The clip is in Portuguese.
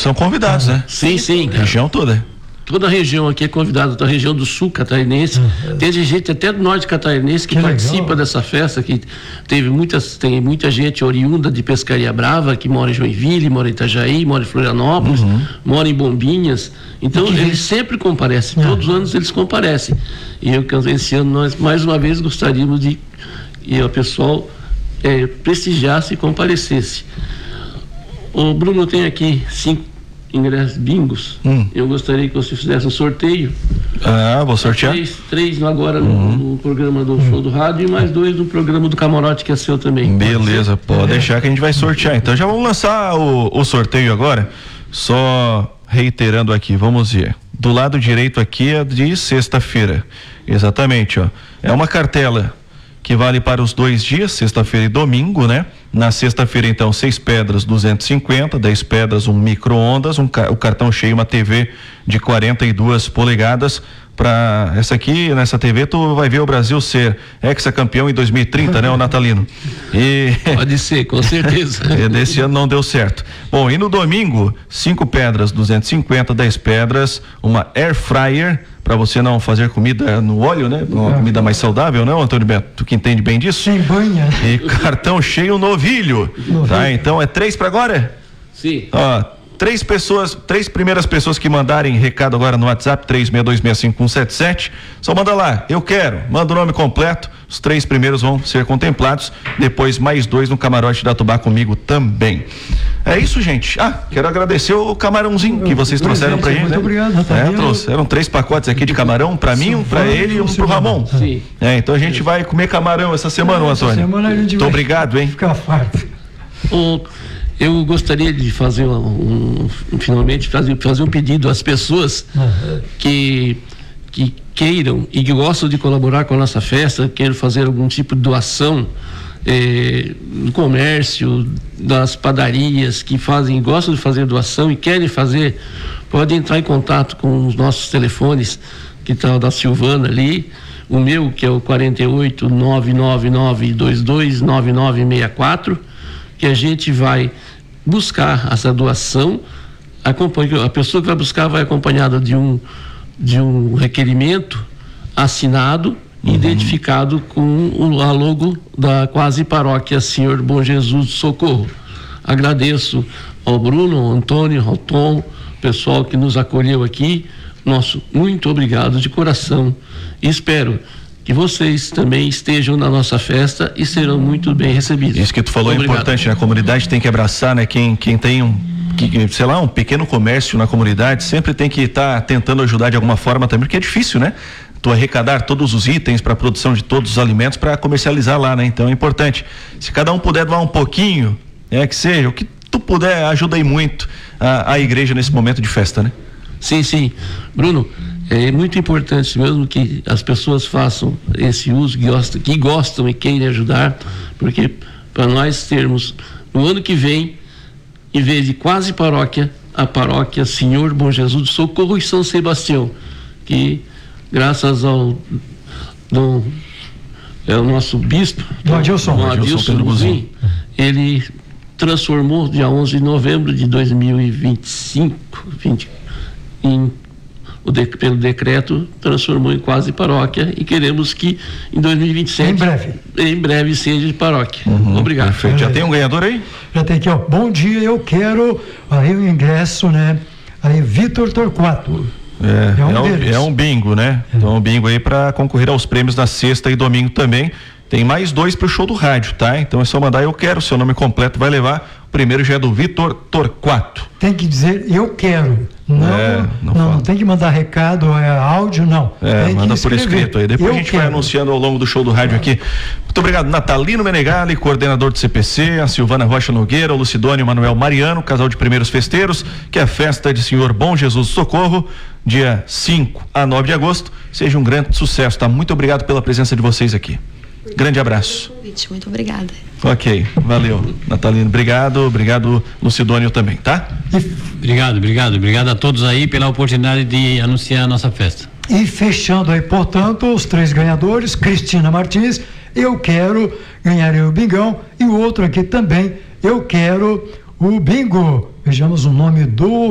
são convidados, né? Sim. A região toda. Toda a região aqui é convidada, da região do sul catarinense, tem gente até do norte catarinense que participa dessa festa, que tem muita gente oriunda de Pescaria Brava, que mora em Joinville, mora em Itajaí, mora em Florianópolis, mora em Bombinhas, então eles sempre comparecem, todos os anos eles comparecem, e esse ano nós mais uma vez gostaríamos de que o pessoal prestigiasse e comparecesse. O Bruno tem aqui 5 ingressos bingos. Eu gostaria que você fizesse um sorteio. Vou sortear. Três agora no programa do Show do Rádio e mais 2 no programa do Camarote, que é seu também. Beleza, pode deixar que a gente vai sortear. Então já vamos lançar o sorteio agora. Só reiterando aqui, vamos ver. Do lado direito aqui é de sexta-feira. Exatamente, ó. É uma cartela que vale para os 2 dias, sexta-feira e domingo, né? Na sexta-feira, então, 6 pedras, 250, 10 pedras, um micro-ondas, o cartão cheio, uma TV de 42 polegadas. Para nessa TV, tu vai ver o Brasil ser hexacampeão em 2030, né, o Natalino? Pode ser, com certeza. Desse ano não deu certo. Bom, e no domingo, 5 pedras, 250, 10 pedras, uma air fryer, para você não fazer comida no óleo, né? Uma comida mais saudável, não, Antônio Beto? Tu que entende bem disso? Sem banha. E cartão cheio novilho. Tá, então é 3 para agora? Sim. Ó, 3 primeiras pessoas que mandarem recado agora no WhatsApp, 36265177, só manda lá, eu quero, manda o nome completo, os 3 primeiros vão ser contemplados, depois mais 2 no Camarote da Tubá comigo também. É isso, gente. Quero agradecer o camarãozinho que vocês trouxeram pra gente. Muito obrigado, Natalino. Trouxeram 3 pacotes aqui de camarão, pra mim, um pra ele e um pro Ramon. Sim. Então a gente vai comer camarão essa semana, Antônio. Semana a gente Muito obrigado, hein? Ficar farto. Eu gostaria de fazer finalmente fazer um pedido às pessoas que queiram e que gostam de colaborar com a nossa festa, queiram fazer algum tipo de doação no comércio, das padarias que gostam de fazer doação e querem fazer, podem entrar em contato com os nossos telefones, que tá da Silvana ali, o meu que é o 48 99922 9964, que a gente vai buscar essa doação. A pessoa que vai buscar vai acompanhada de um requerimento assinado, identificado com a logo da quase paróquia Senhor Bom Jesus do Socorro. Agradeço ao Bruno, ao Antônio, ao Tom, pessoal que nos acolheu aqui, nosso muito obrigado de coração, e espero que vocês também estejam na nossa festa e serão muito bem recebidos. Isso que tu falou é importante, né? A comunidade tem que abraçar, né? Quem tem um pequeno comércio na comunidade sempre tem que estar tentando ajudar de alguma forma também, porque é difícil, né? Tu arrecadar todos os itens para a produção de todos os alimentos para comercializar lá, né? Então é importante. Se cada um puder doar um pouquinho, que seja, o que tu puder, ajuda aí muito a igreja nesse momento de festa, né? Sim. Bruno, é muito importante mesmo que as pessoas façam esse uso, que gostam e queiram ajudar, porque para nós termos no ano que vem, em vez de quase paróquia, a paróquia Senhor Bom Jesus do Socorro e São Sebastião, que graças ao nosso bispo, Adilson Guzin, ele transformou dia 11 de novembro de 2025, pelo decreto, transformou em quase paróquia, e queremos que em 2027 em breve seja de paróquia. Obrigado. Perfeito. Já tem um ganhador aí? Já tem aqui, ó. Bom dia, eu quero aí o ingresso, né? Aí Vitor Torquato. É um bingo, né? Então um bingo aí para concorrer aos prêmios na sexta e domingo também. Tem mais 2 pro show do rádio, tá? Então é só mandar eu quero, seu nome completo vai levar. O primeiro já é do Vitor Torquato. Tem que dizer eu quero. Não tem que mandar recado, áudio, não. Manda por escrito aí. Depois a gente vai anunciando ao longo do show do rádio aqui. Muito obrigado, Natalino Menegali, coordenador do CPC, a Silvana Rocha Nogueira, o Lucidônio Manuel Mariano, casal de primeiros festeiros, que é a festa de Senhor Bom Jesus do Socorro, dia 5 a 9 de agosto. Seja um grande sucesso, tá? Muito obrigado pela presença de vocês aqui. Grande abraço. Muito obrigada. Ok, valeu, Natalino. Obrigado, Lucidônio também, tá? Obrigado a todos aí pela oportunidade de anunciar a nossa festa. E fechando aí, portanto, os 3 ganhadores, Cristina Martins, eu quero ganhar o bingão, e o outro aqui também, eu quero o bingo. Vejamos o nome do